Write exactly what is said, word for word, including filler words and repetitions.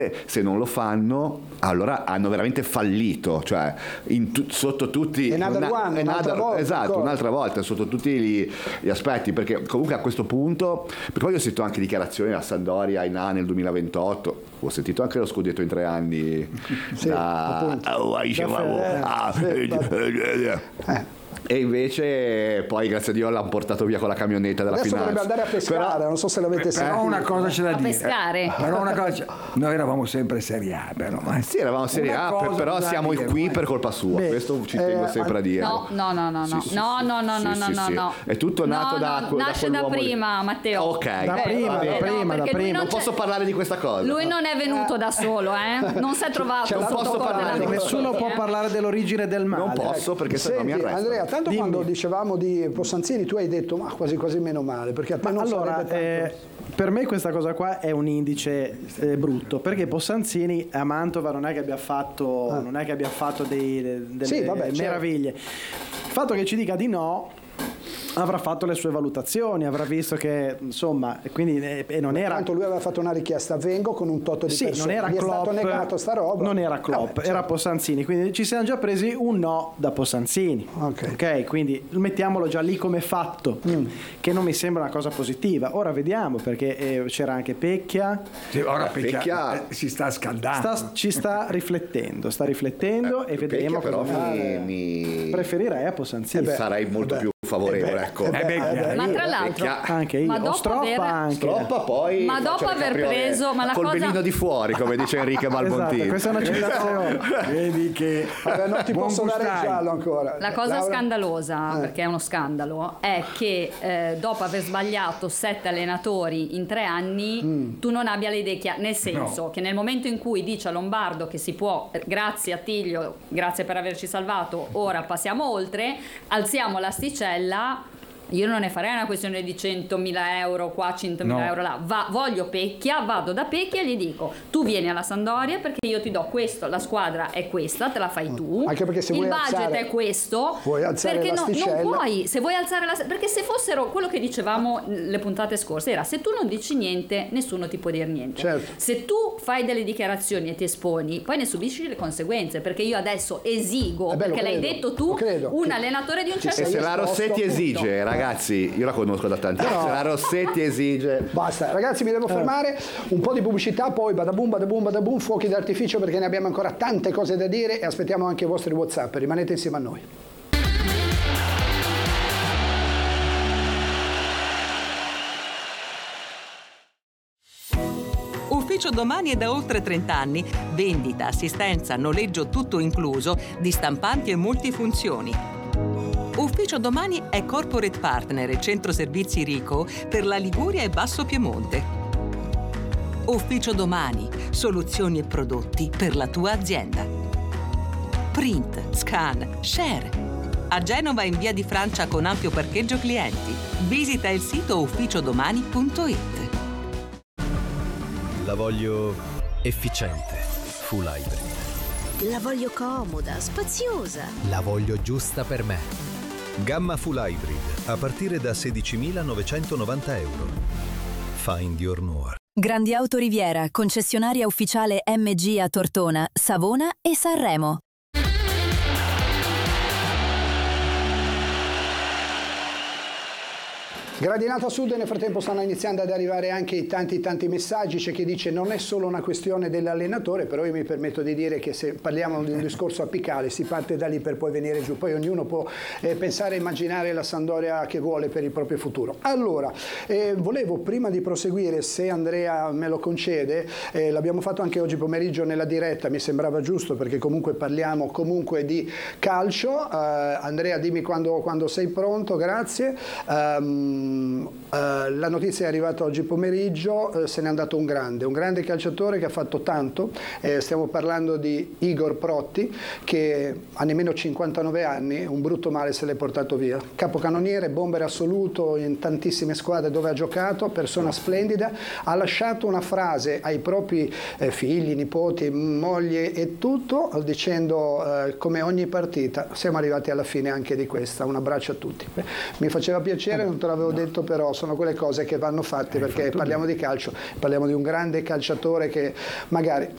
se non lo fanno allora hanno veramente fallito, cioè in tu, sotto tutti una, one, un'altra volta, esatto, un'altra volta sotto tutti gli, gli aspetti, perché comunque a questo punto, perché poi ho sentito anche dichiarazioni a Sampdoria in A nel duemilaventotto, ho sentito anche lo scudetto in tre anni sì, da, oh, dicevamo, eh, ah, sì, eh, eh. E invece poi grazie a Dio l'hanno portato via con la camionetta della adesso finanza. Dovrebbe andare a pescare, però, non so se l'avete sentito. Però una cosa c'è da a dire. pescare. Però una cosa c'è, noi eravamo sempre Serie A, però. Ma sì, eravamo Serie A, però siamo dire, qui per colpa sua. Beh, questo ci tengo eh, sempre a dire. No, no, no, no, no, sì, sì, no, sì, no, no, sì, no, sì, no, sì. no. È tutto nato no, da, no, da nasce da prima, lì. Matteo. Ok, da Beh, prima, vabbè, da prima, no, da prima. Non posso parlare di questa cosa. Lui non è venuto da solo, eh? Non si è trovato non posso parlare di nessuno può parlare dell'origine del male. Non posso perché se no mi arrestano. Andrea, tanto Dimmi. Quando dicevamo di Possanzini tu hai detto ma quasi quasi meno male, perché a te non allora, tanto... eh, per me questa cosa qua è un indice eh, brutto, perché Possanzini a Mantova non è che abbia fatto ah. non è che abbia fatto dei, delle sì, vabbè, meraviglie. Certo. Il fatto che ci dica di no avrà fatto le sue valutazioni, avrà visto che insomma, quindi e eh, non era. Tanto lui aveva fatto una richiesta, vengo con un tot di sì, persone. non era Gli Klopp, è stato negato sta roba. Non era Klopp, Vabbè, era certo. Possanzini, quindi ci siamo già presi un no da Possanzini. Ok, okay, quindi mettiamolo già lì come fatto, mm. che non mi sembra una cosa positiva. Ora vediamo, perché eh, c'era anche Pecchia. Sì, ora Pecchia, Pecchia eh, si sta scaldando. Sta, ci sta riflettendo, sta riflettendo eh, e vedremo Pecchia, cosa però mi, mi... preferirei a Possanzini. Eh beh, sarei molto eh beh, più favorevole, eh beh, ecco. eh beh, eh beh, eh beh, ma tra l'altro Pecchia. Anche io, ma dopo o Stroppa aver... anche. Stroppa poi ma dopo aver preso ma la col cosa... belino di fuori, come dice Enrique Balbontini. Esatto, questa è una citazione. Vedi che vabbè, non ti buon posso dare il gustai. giallo ancora. La cosa Laura? scandalosa, eh. perché è uno scandalo, è che eh, dopo aver sbagliato sette allenatori in tre anni mm. tu non abbia le idee chiare, nel senso no. che nel momento in cui dice a Lombardo che si può, grazie a Tiglio, grazie per averci salvato, ora passiamo oltre, alziamo l'asticella. Io non ne farei una questione di centomila euro qua, centomila no. euro là. Va, voglio Pecchia, vado da Pecchia e gli dico: tu vieni alla Sampdoria perché io ti do questo, la squadra è questa, te la fai tu. Anche perché se il vuoi budget alzare, è questo. Vuoi alzare perché no, l'asticella. non puoi, se vuoi alzare la, perché se fossero quello che dicevamo le puntate scorse era: se tu non dici niente, nessuno ti può dire niente. Certo. Se tu fai delle dichiarazioni e ti esponi, poi ne subisci le conseguenze, perché io adesso esigo, Eh beh, perché l'hai detto tu, un che... allenatore di un certo e se la Rossetti esige, no. ragazzi, io la conosco da tanti anni, no. se la Rossetti esige. Basta, ragazzi, mi devo fermare, un po' di pubblicità, poi badabum, badabum, badabum, fuochi d'artificio, perché ne abbiamo ancora tante cose da dire e aspettiamo anche i vostri WhatsApp, rimanete insieme a noi. Ufficio Domani è da oltre trenta anni. Vendita, assistenza, noleggio tutto incluso di stampanti e multifunzioni. Ufficio Domani è corporate partner e centro servizi Rico per la Liguria e Basso Piemonte. Ufficio Domani, soluzioni e prodotti per la tua azienda. Print, scan, share. A Genova in via di Francia con ampio parcheggio clienti. Visita il sito ufficiodomani punto it. La voglio efficiente, full hybrid. La voglio comoda, spaziosa. La voglio giusta per me. Gamma full hybrid a partire da sedicimilanovecentonovanta euro. Find your more. Grandi Auto Riviera, concessionaria ufficiale M G a Tortona, Savona e Sanremo. Gradinato a Sud, nel frattempo stanno iniziando ad arrivare anche i tanti tanti messaggi. C'è chi dice non è solo una questione dell'allenatore, però io mi permetto di dire che se parliamo di un discorso apicale si parte da lì per poi venire giù, poi ognuno può eh, pensare e immaginare la Sampdoria che vuole per il proprio futuro. Allora, eh, volevo prima di proseguire, se Andrea me lo concede, eh, l'abbiamo fatto anche oggi pomeriggio nella diretta, mi sembrava giusto perché comunque parliamo comunque di calcio. eh, Andrea, dimmi quando, quando sei pronto, grazie. Um, Uh, la notizia è arrivata oggi pomeriggio, uh, se n'è andato un grande, un grande calciatore che ha fatto tanto, eh, stiamo parlando di Igor Protti, che ha nemmeno cinquantanove anni, un brutto male se l'è portato via, capocannoniere, bomber assoluto in tantissime squadre dove ha giocato, persona splendida, ha lasciato una frase ai propri eh, figli, nipoti, moglie e tutto, dicendo eh, come ogni partita siamo arrivati alla fine anche di questa, un abbraccio a tutti. Beh, mi faceva piacere, non te l'avevo detto, detto però sono quelle cose che vanno fatte perché parliamo di calcio, parliamo di un grande calciatore che magari